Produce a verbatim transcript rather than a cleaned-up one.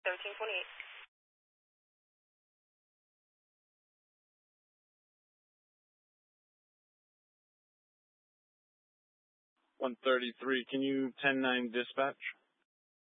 thirteen twenty-eight. one thirty-three, can you ten nine dispatch?